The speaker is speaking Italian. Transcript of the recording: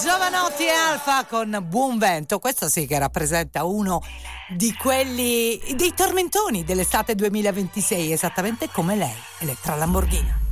Giovanotti e Alfa con Buon Vento, questo sì che rappresenta uno di quelli, dei tormentoni dell'estate 2026, esattamente come lei, Elettra Lamborghini.